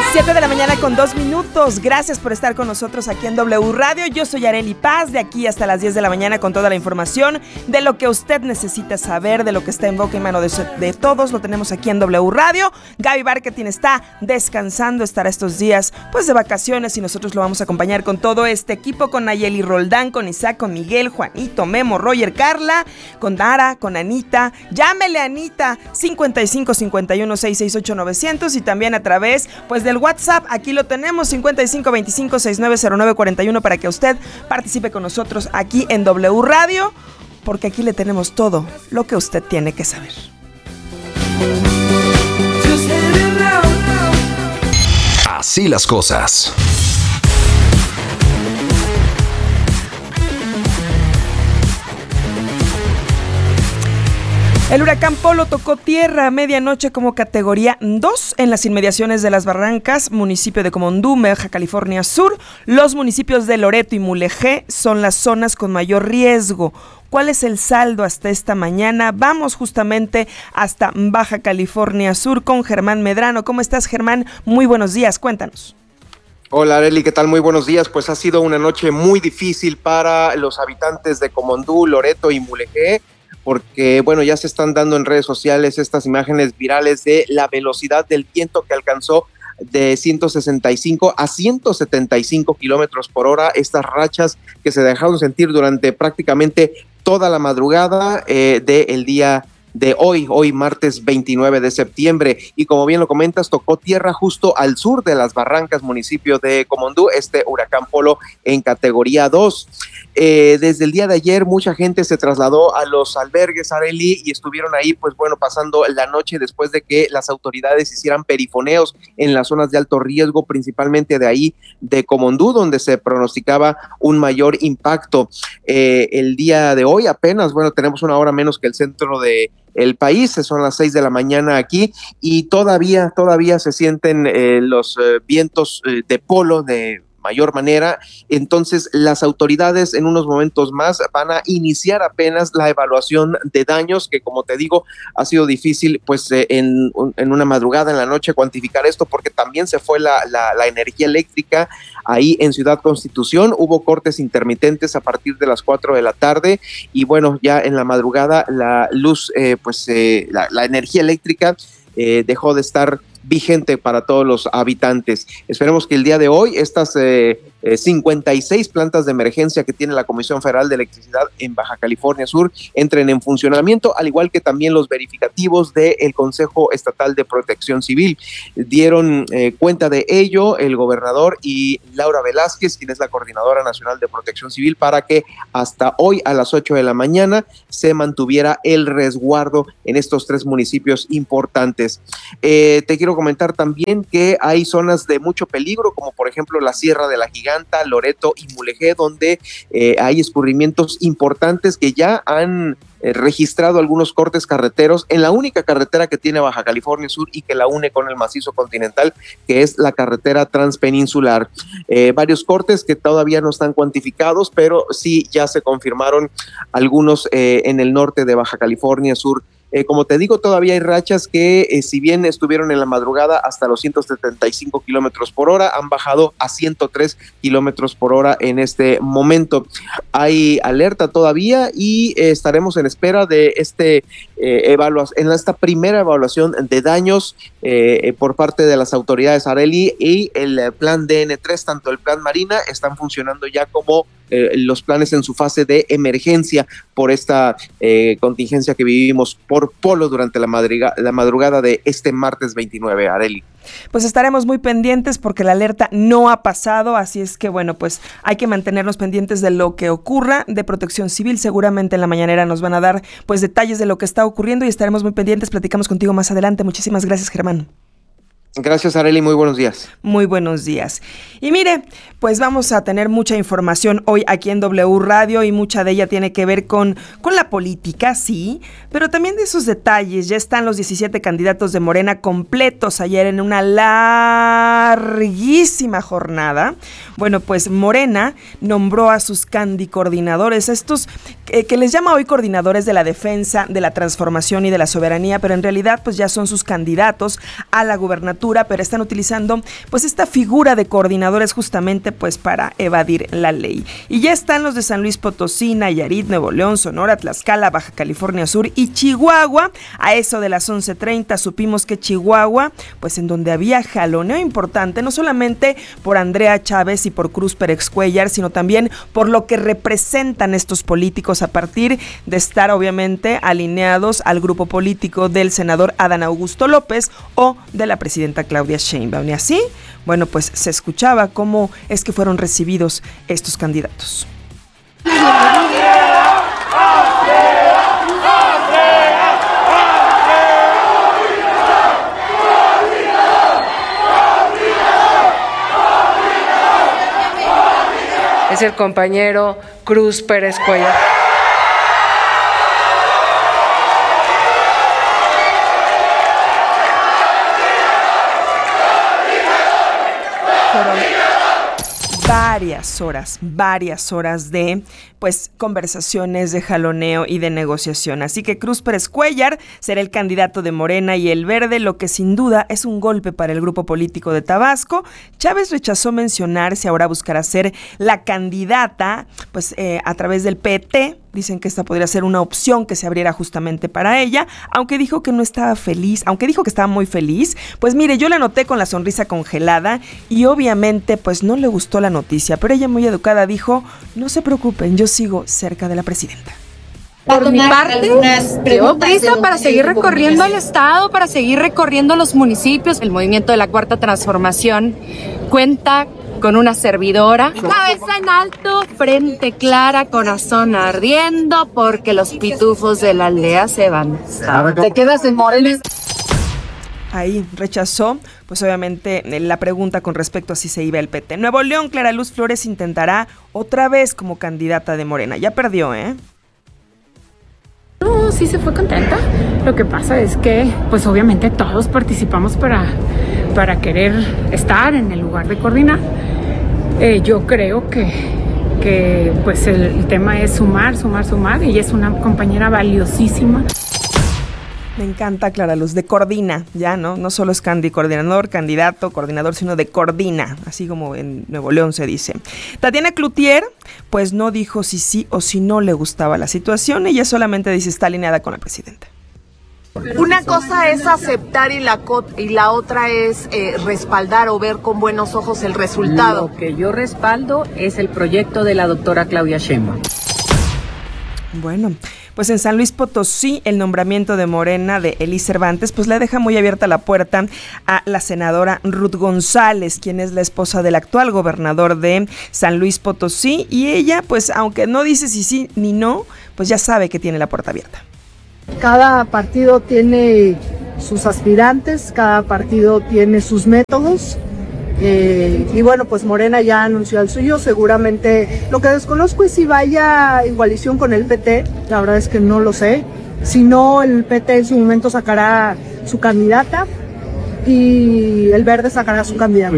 7:02 a.m. Gracias por estar con nosotros aquí en W Radio. Yo soy Arely Paz, de aquí hasta las 10 de la mañana con toda la información de lo que usted necesita saber, de lo que está en boca y mano de todos. Lo tenemos aquí en W Radio. Gaby Barquetín está descansando, estará estos días pues de vacaciones y nosotros lo vamos a acompañar con todo este equipo, con Nayeli Roldán, con Isaac, con Miguel, Juanito, Memo, Roger, Carla, con Dara, con Anita. Llámele a Anita 55 51 668 900 y también a través pues del WhatsApp. Aquí lo tenemos, 55 25 69 09 41, para que usted participe con nosotros aquí en W Radio, porque aquí le tenemos todo lo que usted tiene que saber. Así las cosas. El huracán Polo tocó tierra a medianoche como categoría 2 en las inmediaciones de Las Barrancas, municipio de Comondú, Baja California Sur. Los municipios de Loreto y Mulegé son las zonas con mayor riesgo. ¿Cuál es el saldo hasta esta mañana? Vamos justamente hasta Baja California Sur con Germán Medrano. ¿Cómo estás, Germán? Muy buenos días, cuéntanos. Hola, Arely, ¿qué tal? Muy buenos días. Pues ha sido una noche muy difícil para los habitantes de Comondú, Loreto y Mulegé, porque, bueno, ya se están dando en redes sociales estas imágenes virales de la velocidad del viento que alcanzó de 165 a 175 kilómetros por hora, estas rachas que se dejaron sentir durante prácticamente toda la madrugada del día de hoy martes 29 de septiembre, y como bien lo comentas, tocó tierra justo al sur de Las Barrancas, municipio de Comondú, este huracán Polo en categoría 2. Desde el día de ayer mucha gente se trasladó a los albergues, Arely, y estuvieron ahí, pues bueno, pasando la noche después de que las autoridades hicieran perifoneos en las zonas de alto riesgo, principalmente de ahí de Comondú, donde se pronosticaba un mayor impacto. El día de hoy apenas, bueno, tenemos una hora menos que el centro de el país, son las 6 de la mañana aquí, y todavía se sienten los vientos de polo de mayor manera. Entonces las autoridades en unos momentos más van a iniciar apenas la evaluación de daños, que como te digo ha sido difícil pues en una madrugada, en la noche, cuantificar esto, porque también se fue la energía eléctrica ahí en Ciudad Constitución. Hubo cortes intermitentes a partir de las 4 de la tarde y bueno, ya en la madrugada la luz la energía eléctrica dejó de estar vigente para todos los habitantes. Esperemos que el día de hoy estas 56 plantas de emergencia que tiene la Comisión Federal de Electricidad en Baja California Sur entren en funcionamiento, al igual que también los verificativos del Consejo Estatal de Protección Civil. Dieron cuenta de ello el gobernador y Laura Velázquez, quien es la Coordinadora Nacional de Protección Civil, para que hasta hoy a las 8 de la mañana se mantuviera el resguardo en estos 3 municipios importantes. Te quiero comentar también que hay zonas de mucho peligro, como por ejemplo la Sierra de la Giganta, Loreto y Mulegé, donde hay escurrimientos importantes que ya han registrado algunos cortes carreteros en la única carretera que tiene Baja California Sur y que la une con el macizo continental, que es la carretera transpeninsular. Varios cortes que todavía no están cuantificados, pero sí ya se confirmaron algunos en el norte de Baja California Sur. Como te digo, todavía hay rachas que si bien estuvieron en la madrugada hasta los 175 kilómetros por hora, han bajado a 103 kilómetros por hora en este momento. Hay alerta todavía y estaremos en espera de en esta primera evaluación de daños por parte de las autoridades, Arely, y el plan DN3, tanto el plan Marina, están funcionando ya como los planes en su fase de emergencia por esta contingencia que vivimos por Polo durante la madrugada de este martes 29, Arely. Pues estaremos muy pendientes porque la alerta no ha pasado, así es que bueno, pues hay que mantenernos pendientes de lo que ocurra. De Protección Civil seguramente en la mañanera nos van a dar pues detalles de lo que está ocurriendo y estaremos muy pendientes. Platicamos contigo más adelante. Muchísimas gracias, Germán. Gracias, Arely, muy buenos días. Muy buenos días. Y mire, pues vamos a tener mucha información hoy aquí en W Radio y mucha de ella tiene que ver con la política, sí, pero también de sus detalles. Ya están los 17 candidatos de Morena completos ayer en una larguísima jornada. Bueno, pues Morena nombró a sus candicoordinadores, estos que les llama hoy coordinadores de la defensa, de la transformación y de la soberanía, pero en realidad pues ya son sus candidatos a la gubernatura candidatura, pero están utilizando pues esta figura de coordinadores justamente pues para evadir la ley. Y ya están los de San Luis Potosí, Nayarit, Nuevo León, Sonora, Tlaxcala, Baja California Sur y Chihuahua. A eso de las 11:30 supimos que Chihuahua, pues en donde había jaloneo importante, no solamente por Andrea Chávez y por Cruz Pérez Cuéllar, sino también por lo que representan estos políticos a partir de estar obviamente alineados al grupo político del senador Adán Augusto López o de la presidenta Claudia Sheinbaum. Y así, bueno, pues se escuchaba cómo es que fueron recibidos estos candidatos. Es el compañero Cruz Pérez Cuéllar. Fueron varias horas de pues conversaciones, de jaloneo y de negociación. Así que Cruz Pérez Cuéllar será el candidato de Morena y el Verde, lo que sin duda es un golpe para el grupo político de Tabasco. Chávez rechazó mencionar si ahora buscará ser la candidata pues a través del PT. Dicen que esta podría ser una opción que se abriera justamente para ella, aunque dijo que no estaba feliz, aunque dijo que estaba muy feliz. Pues mire, yo la noté con la sonrisa congelada y obviamente pues no le gustó la noticia, pero ella muy educada dijo, no se preocupen, yo sigo cerca de la presidenta. Por mi parte, llevo prisa para seguir recorriendo el estado, para seguir recorriendo los municipios. El movimiento de la Cuarta Transformación cuenta con una servidora, cabeza en alto, frente clara, corazón ardiendo, porque los pitufos de la aldea se van. ¿Te quedas en Morelos? Ahí rechazó, pues obviamente, la pregunta con respecto a si se iba el PT. Nuevo León, Clara Luz Flores intentará otra vez como candidata de Morena. Ya perdió, ¿eh? No, sí se fue contenta. Lo que pasa es que, pues obviamente todos participamos para querer estar en el lugar de coordinar. Yo creo que pues el tema es sumar, y ella es una compañera valiosísima. Me encanta Clara Luz, de coordina, ya, ¿no? No solo es coordinador, candidato, coordinador, sino de coordina, así como en Nuevo León se dice. Tatiana Cloutier, pues no dijo si sí o si no le gustaba la situación, ella solamente dice está alineada con la presidenta. Una cosa es aceptar y la otra es respaldar o ver con buenos ojos el resultado. Lo que yo respaldo es el proyecto de la doctora Claudia Sheinbaum. Bueno, pues en San Luis Potosí el nombramiento de Morena de Elie Cervantes pues le deja muy abierta la puerta a la senadora Ruth González, quien es la esposa del actual gobernador de San Luis Potosí, y ella pues aunque no dice si sí ni no, pues ya sabe que tiene la puerta abierta. Cada partido tiene sus aspirantes, cada partido tiene sus métodos y bueno, pues Morena ya anunció el suyo. Seguramente lo que desconozco es si vaya en coalición con el PT, la verdad es que no lo sé. Si no, el PT en su momento sacará su candidata y el Verde sacará su candidato.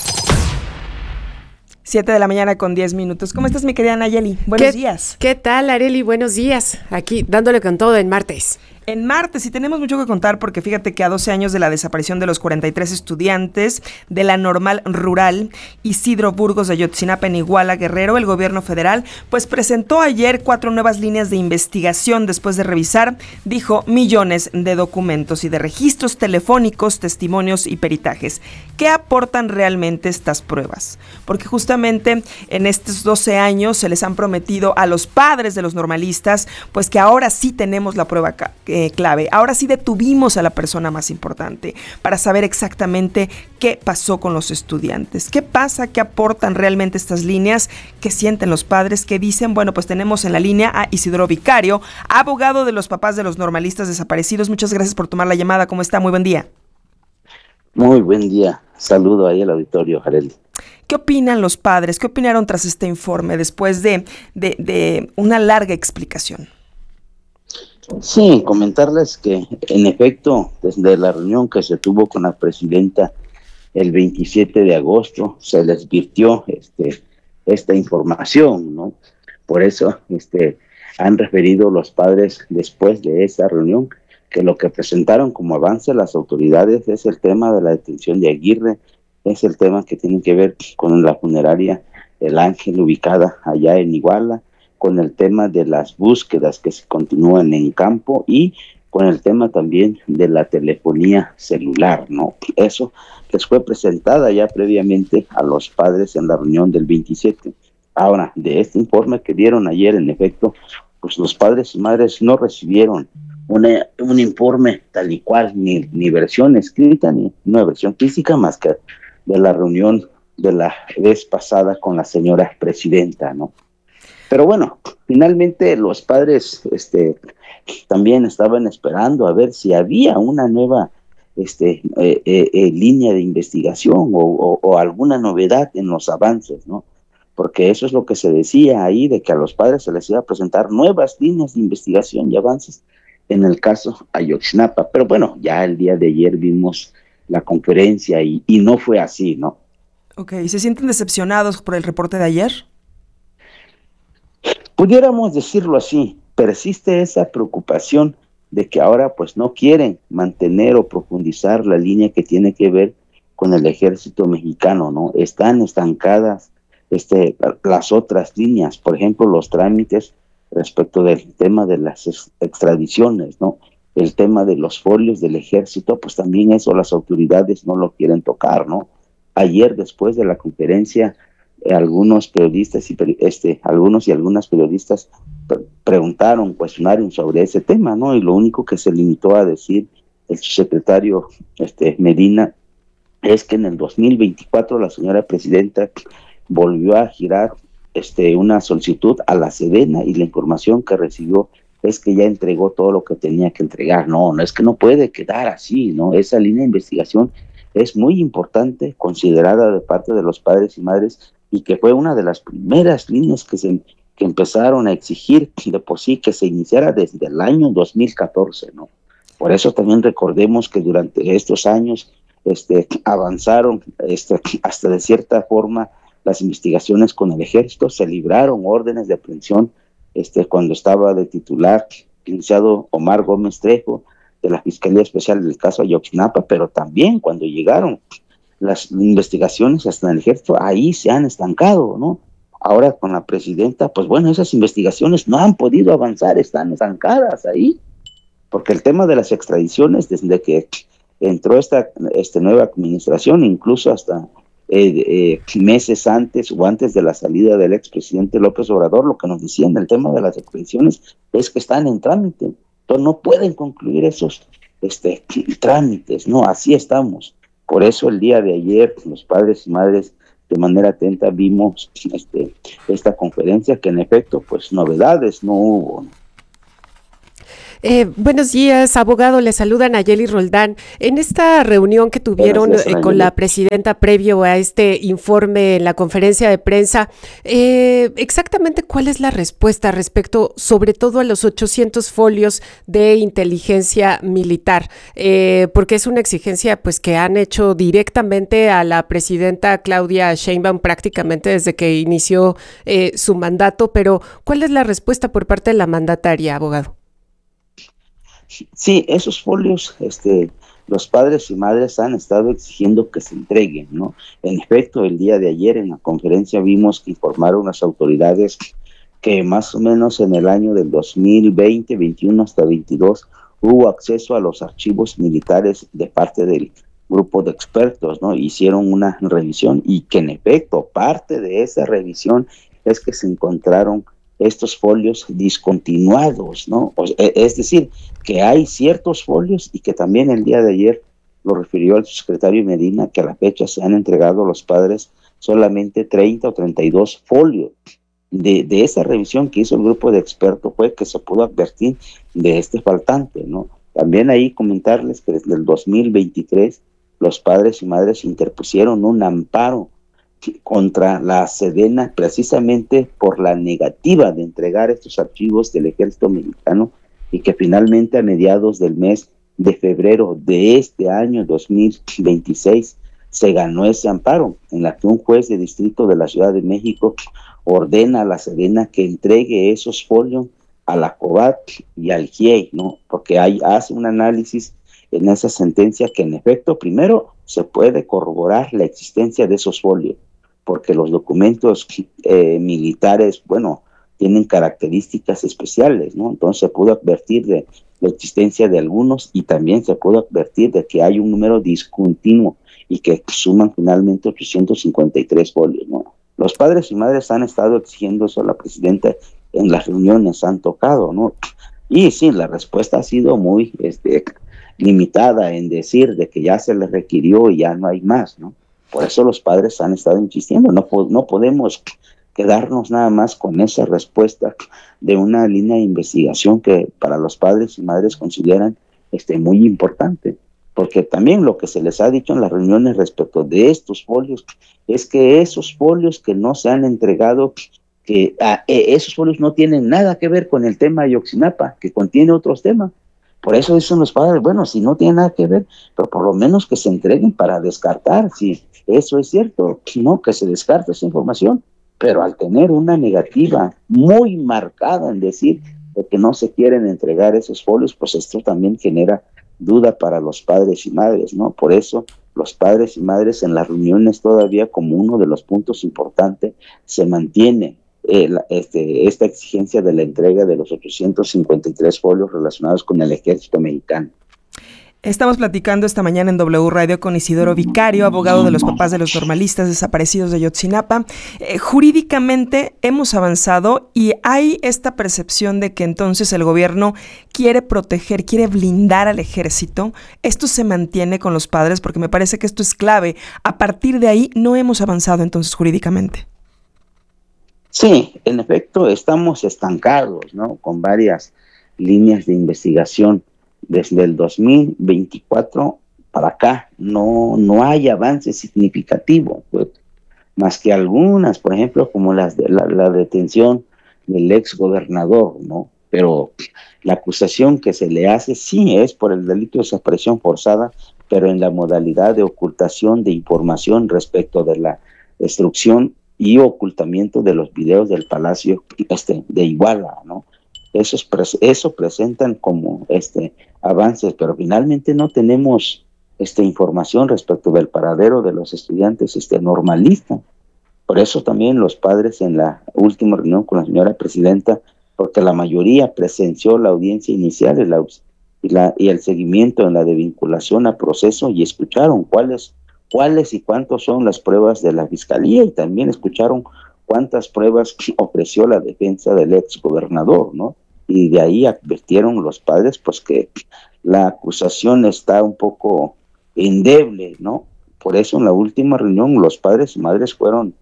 7 de la mañana con 10 minutos. ¿Cómo estás, mi querida Nayeli? Buenos días. ¿Qué tal, Arely? Buenos días. Aquí dándole con todo en martes. En martes, y tenemos mucho que contar porque fíjate que a 12 años de la desaparición de los 43 estudiantes de la Normal Rural Isidro Burgos de Ayotzinapa en Iguala, Guerrero, el gobierno federal pues presentó ayer 4 nuevas líneas de investigación después de revisar, dijo, millones de documentos y de registros telefónicos, testimonios y peritajes. ¿Qué aportan realmente estas pruebas? Porque justamente en estos 12 años se les han prometido a los padres de los normalistas pues que ahora sí tenemos la prueba clave. Ahora sí detuvimos a la persona más importante para saber exactamente qué pasó con los estudiantes. ¿Qué pasa? ¿Qué aportan realmente estas líneas? ¿Qué sienten los padres? ¿Qué dicen? Bueno, pues tenemos en la línea a Isidro Vicario, abogado de los papás de los normalistas desaparecidos. Muchas gracias por tomar la llamada. ¿Cómo está? Muy buen día. Muy buen día. Saludo ahí al auditorio, Arely. ¿Qué opinan los padres? ¿Qué opinaron tras este informe después de una larga explicación? Sí, comentarles que en efecto, desde la reunión que se tuvo con la presidenta el 27 de agosto, se les virtió esta información, ¿no? Por eso han referido los padres después de esa reunión que lo que presentaron como avance las autoridades es el tema de la detención de Aguirre, es el tema que tiene que ver con la funeraria El Ángel ubicada allá en Iguala, con el tema de las búsquedas que se continúan en campo y con el tema también de la telefonía celular, ¿no? Eso les fue presentada ya previamente a los padres en la reunión del 27. Ahora, de este informe que dieron ayer, en efecto, pues los padres y madres no recibieron un informe tal y cual, ni versión escrita, ni una versión física, más que de la reunión de la vez pasada con la señora presidenta, ¿no? Pero bueno, finalmente los padres también estaban esperando a ver si había una nueva línea de investigación o alguna novedad en los avances, ¿no? Porque eso es lo que se decía ahí, de que a los padres se les iba a presentar nuevas líneas de investigación y avances en el caso Ayotzinapa. Pero bueno, ya el día de ayer vimos la conferencia y no fue así, ¿no? Ok, ¿se sienten decepcionados por el reporte de ayer? Pudiéramos decirlo así, persiste esa preocupación de que ahora pues no quieren mantener o profundizar la línea que tiene que ver con el ejército mexicano, ¿no? Están estancadas las otras líneas, por ejemplo, los trámites respecto del tema de las extradiciones, ¿no? El tema de los folios del ejército, pues también eso las autoridades no lo quieren tocar, ¿no? Ayer, después de la conferencia, algunos periodistas algunos y algunas periodistas preguntaron, cuestionaron sobre ese tema, ¿no? Y lo único que se limitó a decir el secretario Medina es que en el 2024 la señora presidenta volvió a girar una solicitud a la Sedena y la información que recibió es que ya entregó todo lo que tenía que entregar. No es que no puede quedar así, ¿no? Esa línea de investigación es muy importante, considerada de parte de los padres y madres, y que fue una de las primeras líneas que empezaron a exigir de por sí que se iniciara desde el año 2014, ¿no? Por eso también recordemos que durante estos años avanzaron hasta de cierta forma las investigaciones con el ejército, se libraron órdenes de aprehensión cuando estaba de titular el licenciado Omar Gómez Trejo de la Fiscalía Especial del caso Ayotzinapa, pero también cuando llegaron las investigaciones hasta el ejército, ahí se han estancado, ¿no? Ahora con la presidenta, pues bueno, esas investigaciones no han podido avanzar, están estancadas ahí, porque el tema de las extradiciones, desde que entró esta nueva administración, incluso hasta meses antes o antes de la salida del expresidente López Obrador, lo que nos decían del tema de las extradiciones es que están en trámite, entonces no pueden concluir esos trámites, ¿no? Así estamos. Por eso el día de ayer los padres y madres de manera atenta vimos esta conferencia que en efecto pues novedades no hubo, ¿no? Buenos días, abogado, le saluda Nayeli Roldán. En esta reunión que tuvieron con la presidenta previo a este informe en la conferencia de prensa, exactamente cuál es la respuesta respecto sobre todo a los 800 folios de inteligencia militar, porque es una exigencia pues que han hecho directamente a la presidenta Claudia Sheinbaum prácticamente desde que inició su mandato, pero ¿cuál es la respuesta por parte de la mandataria, abogado? Sí, esos folios, los padres y madres han estado exigiendo que se entreguen, ¿no? En efecto, el día de ayer en la conferencia vimos que informaron las autoridades que más o menos en el año del 2020, 21 hasta 22 hubo acceso a los archivos militares de parte del grupo de expertos, ¿no? Hicieron una revisión y que en efecto parte de esa revisión es que se encontraron estos folios discontinuados, ¿no? Es decir, que hay ciertos folios y que también el día de ayer lo refirió el secretario Medina, que a la fecha se han entregado a los padres solamente 30 o 32 folios. De esa revisión que hizo el grupo de expertos fue que se pudo advertir de este faltante, ¿no? También ahí comentarles que desde el 2023 los padres y madres interpusieron un amparo contra la Sedena precisamente por la negativa de entregar estos archivos del ejército mexicano y que finalmente a mediados del mes de febrero de este año 2026 se ganó ese amparo en la que un juez de distrito de la Ciudad de México ordena a la Sedena que entregue esos folios a la COBAT y al GIEI, ¿no? Porque hace un análisis en esa sentencia que en efecto, primero, se puede corroborar la existencia de esos folios, porque los documentos militares, bueno, tienen características especiales, ¿no? Entonces se pudo advertir de la existencia de algunos y también se pudo advertir de que hay un número discontinuo y que suman finalmente 853 folios, ¿no? Los padres y madres han estado exigiendo eso a la presidenta, en las reuniones han tocado, ¿no? Y sí, la respuesta ha sido muy limitada en decir de que ya se les requirió y ya no hay más, ¿no? Por eso los padres han estado insistiendo, no podemos quedarnos nada más con esa respuesta de una línea de investigación que para los padres y madres consideran muy importante, porque también lo que se les ha dicho en las reuniones respecto de estos folios es que esos folios que no se han entregado, que esos folios no tienen nada que ver con el tema de Ayotzinapa, que contiene otros temas. Por eso dicen los padres, bueno, si no tiene nada que ver, pero por lo menos que se entreguen para descartar, si eso es cierto, no, que se descarte esa información. Pero al tener una negativa muy marcada en decir que no se quieren entregar esos folios, pues esto también genera duda para los padres y madres, ¿no? Por eso los padres y madres en las reuniones todavía como uno de los puntos importantes se mantiene esta exigencia de la entrega de los 853 folios relacionados con el ejército mexicano. Estamos platicando esta mañana en W Radio con Isidoro Vicario, abogado de los papás de los normalistas desaparecidos de Ayotzinapa. Jurídicamente hemos avanzado y hay esta percepción de que entonces el gobierno quiere proteger, quiere blindar al ejército. Esto se mantiene con los padres porque me parece que esto es clave. A partir de ahí no hemos avanzado entonces jurídicamente. Sí, en efecto estamos estancados, ¿no? Con varias líneas de investigación. Desde el 2024 para acá no hay avance significativo, pues, más que algunas, por ejemplo, como la detención del ex gobernador, ¿no? Pero la acusación que se le hace sí es por el delito de desaparición forzada, pero en la modalidad de ocultación de información respecto de la destrucción y ocultamiento de los videos del Palacio de Iguala, ¿no? Eso presentan como avances, pero finalmente no tenemos información respecto del paradero de los estudiantes normalistas. Por eso también los padres en la última reunión con la señora presidenta, porque la mayoría presenció la audiencia inicial y el seguimiento en la de vinculación a proceso y escucharon cuáles y cuántos son las pruebas de la fiscalía y también escucharon cuántas pruebas ofreció la defensa del ex gobernador, ¿no? Y de ahí advirtieron los padres pues que la acusación está un poco endeble, ¿no? Por eso en la última reunión los padres y madres fueron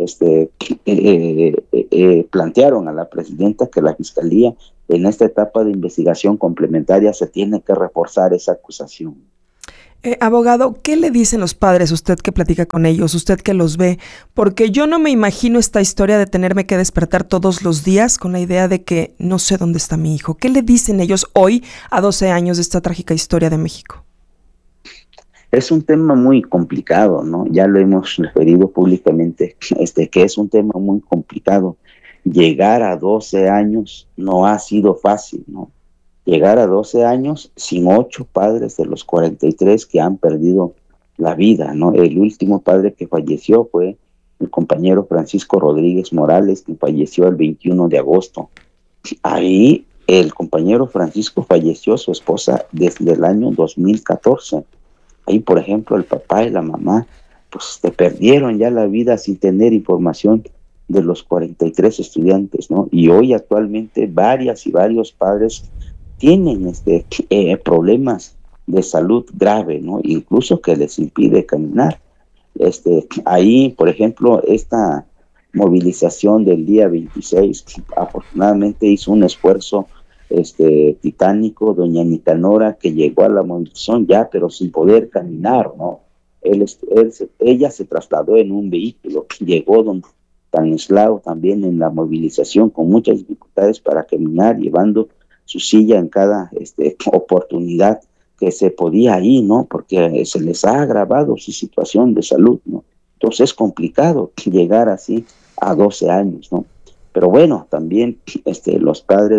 plantearon a la presidenta que la fiscalía en esta etapa de investigación complementaria se tiene que reforzar esa acusación. Abogado, ¿qué le dicen los padres, usted que platica con ellos, usted que los ve? Porque yo no me imagino esta historia de tenerme que despertar todos los días con la idea de que no sé dónde está mi hijo. ¿Qué le dicen ellos hoy, a 12 años de esta trágica historia de México? Es un tema muy complicado, ¿no? Ya lo hemos referido públicamente, que es un tema muy complicado. Llegar a 12 años no ha sido fácil, ¿no? Llegar a 12 años sin 8 padres de los 43 que han perdido la vida, ¿no? El último padre que falleció fue el compañero Francisco Rodríguez Morales, que falleció el 21 de agosto. Ahí el compañero Francisco falleció, su esposa, desde el año 2014. Ahí, por ejemplo, el papá y la mamá, pues perdieron ya la vida sin tener información de los 43 estudiantes, ¿no? Y hoy actualmente varios padres tienen problemas de salud grave, ¿no? Incluso que les impide caminar. Ahí, por ejemplo, esta movilización del día 26, afortunadamente hizo un esfuerzo titánico, doña Nicanora, que llegó a la movilización ya, pero sin poder caminar, ¿no? Ella se trasladó en un vehículo, llegó don Stanislao también en la movilización con muchas dificultades para caminar, llevando su silla en cada oportunidad que se podía ir, ¿no? Porque se les ha agravado su situación de salud, ¿no? Entonces es complicado llegar así a 12 años, ¿no? Pero bueno, también los padres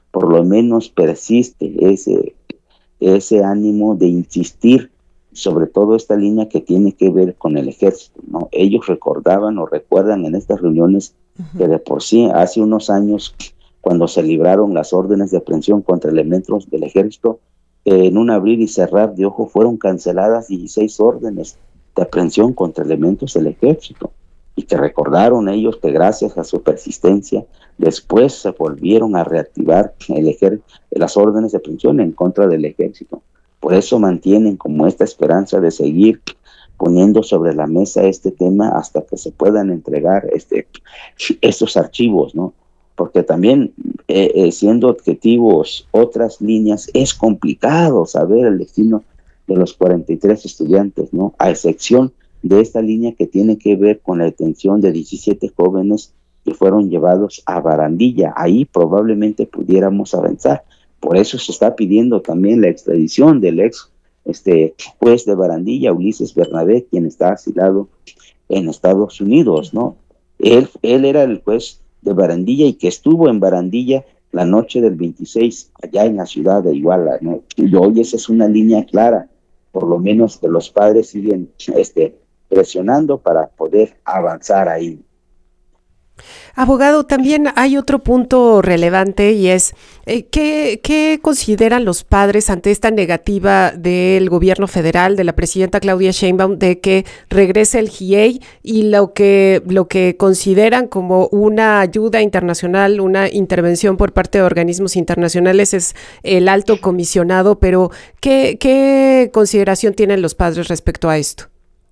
por lo menos persiste ese ánimo de insistir sobre todo esta línea que tiene que ver con el ejército, ¿no? Ellos recordaban o recuerdan en estas reuniones que de por sí, hace unos años, cuando se libraron las órdenes de aprehensión contra elementos del ejército, en un abrir y cerrar de ojo fueron canceladas 16 órdenes de aprehensión contra elementos del ejército, y que recordaron ellos que gracias a su persistencia después se volvieron a reactivar las órdenes de aprehensión en contra del ejército. Por eso mantienen como esta esperanza de seguir poniendo sobre la mesa este tema hasta que se puedan entregar estos archivos, ¿no? Porque también siendo objetivos otras líneas, es complicado saber el destino de los 43 estudiantes, ¿no? A excepción de esta línea que tiene que ver con la detención de 17 jóvenes que fueron llevados a Barandilla. Ahí probablemente pudiéramos avanzar. Por eso se está pidiendo también la extradición del ex juez de Barandilla, Ulises Bernabé, quien está asilado en Estados Unidos, ¿no? Él era el juez de Barandilla y que estuvo en Barandilla la noche del 26, allá en la ciudad de Iguala, ¿no? Y hoy esa es una línea clara, por lo menos que los padres siguen presionando para poder avanzar ahí. Abogado, también hay otro punto relevante y es ¿qué consideran los padres ante esta negativa del gobierno federal, de la presidenta Claudia Sheinbaum, de que regrese el GIEI y lo que consideran como una ayuda internacional, una intervención por parte de organismos internacionales es el alto comisionado, pero ¿qué consideración tienen los padres respecto a esto?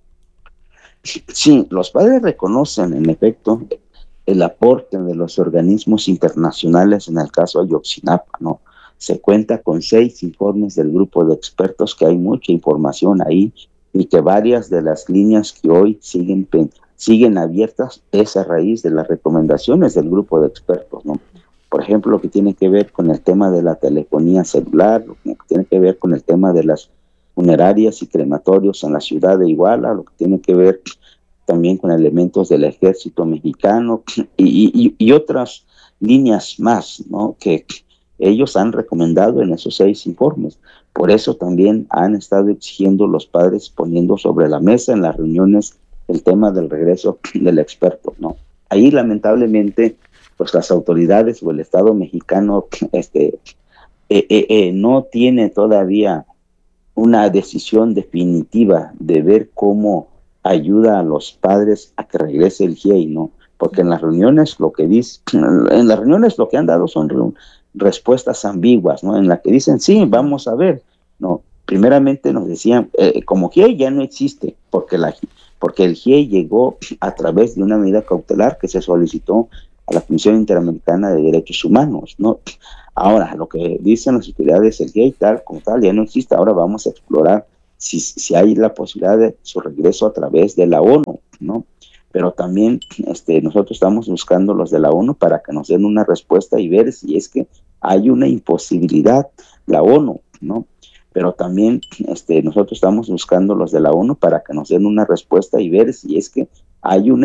Sí, los padres reconocen en efecto el aporte de los organismos internacionales en el caso Ayotzinapa, ¿no? Se cuenta con 6 informes del grupo de expertos, que hay mucha información ahí y que varias de las líneas que hoy siguen abiertas es a raíz de las recomendaciones del grupo de expertos, ¿no? Por ejemplo, lo que tiene que ver con el tema de la telefonía celular, lo que tiene que ver con el tema de las funerarias y crematorios en la ciudad de Iguala, lo que tiene que ver también con elementos del ejército mexicano y otras líneas más, ¿no? Que ellos han recomendado en esos 6 informes. Por eso también han estado exigiendo los padres, poniendo sobre la mesa en las reuniones el tema del regreso del experto, ¿no? Ahí lamentablemente pues las autoridades o el Estado mexicano no tiene todavía una decisión definitiva de ver cómo ayuda a los padres a que regrese el GIEI, ¿no? Porque en las reuniones lo que han dado son respuestas ambiguas, ¿no? En la que dicen, sí, vamos a ver, ¿no? Primeramente nos decían, como GIEI ya no existe, porque el GIEI llegó a través de una medida cautelar que se solicitó a la Comisión Interamericana de Derechos Humanos, ¿no? Ahora, lo que dicen las autoridades, el GIEI tal como tal ya no existe, ahora vamos a explorar si hay la posibilidad de su regreso a través de la ONU, ¿no? Pero también nosotros estamos buscando los de la ONU para que nos den una respuesta y ver si es que hay una imposibilidad, la ONU, ¿no? Pero también nosotros estamos buscando los de la ONU para que nos den una respuesta y ver si es que hay una